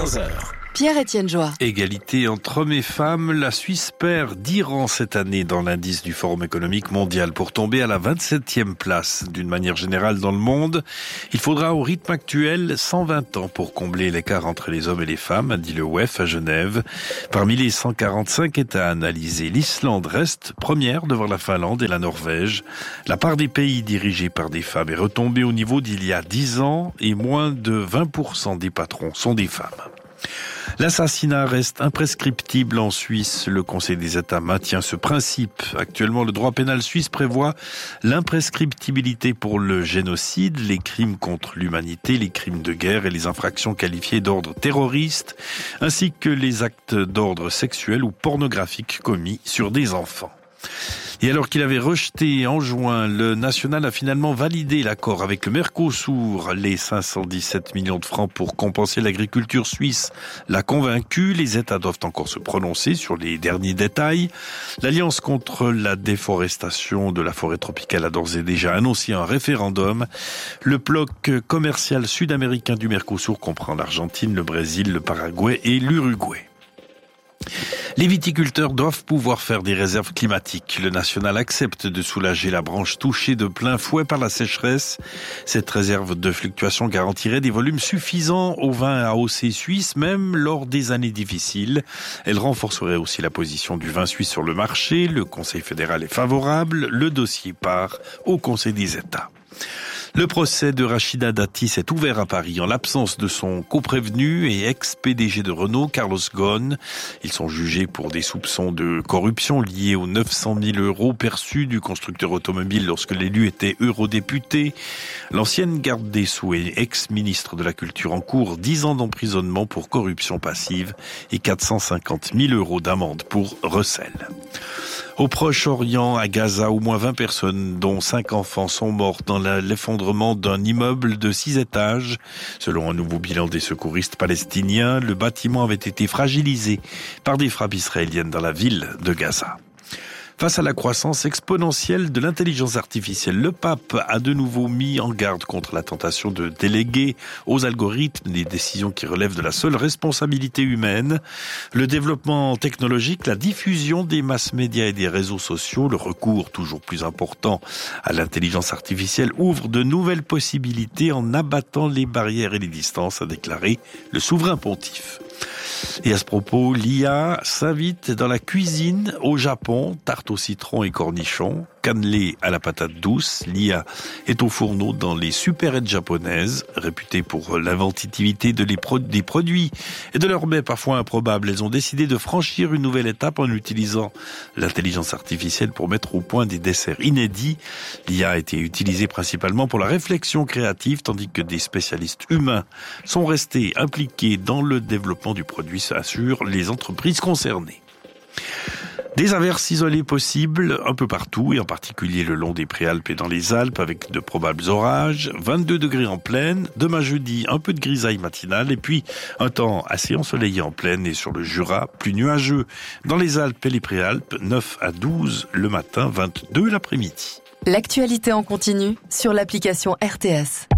15h. Pierre-Étienne Joie. Égalité entre hommes et femmes, la Suisse perd 10 rangs cette année dans l'indice du Forum économique mondial pour tomber à la 27e place. D'une manière générale dans le monde, il faudra au rythme actuel 120 ans pour combler l'écart entre les hommes et les femmes, a dit le WEF à Genève. Parmi les 145 États analysés, l'Islande reste première devant la Finlande et la Norvège. La part des pays dirigés par des femmes est retombée au niveau d'il y a 10 ans et moins de 20% des patrons sont des femmes. L'assassinat reste imprescriptible en Suisse. Le Conseil des États maintient ce principe. Actuellement, le droit pénal suisse prévoit l'imprescriptibilité pour le génocide, les crimes contre l'humanité, les crimes de guerre et les infractions qualifiées d'ordre terroriste, ainsi que les actes d'ordre sexuel ou pornographique commis sur des enfants. Et alors qu'il avait rejeté en juin, le national a finalement validé l'accord avec le Mercosur. Les 517 millions de francs pour compenser l'agriculture suisse l'a convaincu. Les États doivent encore se prononcer sur les derniers détails. L'Alliance contre la déforestation de la forêt tropicale a d'ores et déjà annoncé un référendum. Le bloc commercial sud-américain du Mercosur comprend l'Argentine, le Brésil, le Paraguay et l'Uruguay. Les viticulteurs doivent pouvoir faire des réserves climatiques. Le national accepte de soulager la branche touchée de plein fouet par la sécheresse. Cette réserve de fluctuation garantirait des volumes suffisants au vin AOC suisse, même lors des années difficiles. Elle renforcerait aussi la position du vin suisse sur le marché. Le Conseil fédéral est favorable. Le dossier part au Conseil des États. Le procès de Rachida Dati s'est ouvert à Paris en l'absence de son coprévenu et ex-PDG de Renault, Carlos Ghosn. Ils sont jugés pour des soupçons de corruption liés aux 900 000 € perçus du constructeur automobile lorsque l'élu était eurodéputé. L'ancienne garde des Sceaux et ex-ministre de la Culture encourt 10 ans d'emprisonnement pour corruption passive et 450 000 € d'amende pour recel. Au Proche-Orient, à Gaza, au moins 20 personnes, dont 5 enfants, sont mortes dans l'effondrement d'un immeuble de 6 étages. Selon un nouveau bilan des secouristes palestiniens, le bâtiment avait été fragilisé par des frappes israéliennes dans la ville de Gaza. Face à la croissance exponentielle de l'intelligence artificielle, le pape a de nouveau mis en garde contre la tentation de déléguer aux algorithmes des décisions qui relèvent de la seule responsabilité humaine. Le développement technologique, la diffusion des masses médias et des réseaux sociaux, le recours toujours plus important à l'intelligence artificielle ouvre de nouvelles possibilités en abattant les barrières et les distances, a déclaré le souverain pontife. Et à ce propos, l'IA s'invite dans la cuisine au Japon, tarte au citron et cornichons, cannelé à la patate douce. L'IA est au fourneau dans les supérettes japonaises, réputées pour l'inventivité des produits et de leurs mets parfois improbables. Elles ont décidé de franchir une nouvelle étape en utilisant l'intelligence artificielle pour mettre au point des desserts inédits. L'IA a été utilisée principalement pour la réflexion créative, tandis que des spécialistes humains sont restés impliqués dans le développement du produit, assurent les entreprises concernées. Des averses isolées possibles un peu partout, et en particulier le long des Préalpes et dans les Alpes, avec de probables orages. 22 degrés en plaine. Demain jeudi, un peu de grisaille matinale, et puis un temps assez ensoleillé en plaine et sur le Jura, plus nuageux. Dans les Alpes et les Préalpes, 9 à 12 le matin, 22 l'après-midi. L'actualité en continu sur l'application RTS.